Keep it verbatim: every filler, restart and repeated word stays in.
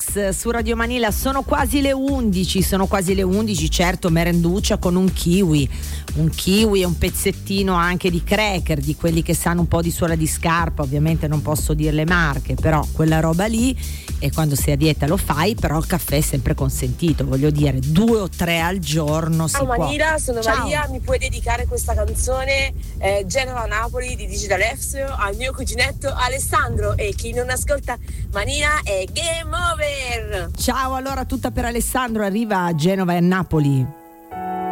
Mix su Radio Manila. Sono quasi le undici, sono quasi le undici, certo, merenduccia con un kiwi, un kiwi e un pezzettino anche di cracker, di quelli che sanno un po' di suola di scarpa, ovviamente non posso dire le marche, però quella roba lì, e quando sei a dieta lo fai, però il caffè è sempre consentito, voglio dire, due o tre al giorno si Ciao può. Manila, sono Ciao. Maria, mi puoi dedicare questa canzone eh, Genova-Napoli di Digital F al mio cuginetto Alessandro, e chi non ascolta Manila è game over. Ciao, allora tutta per Alessandro, arriva a Genova e a Napoli.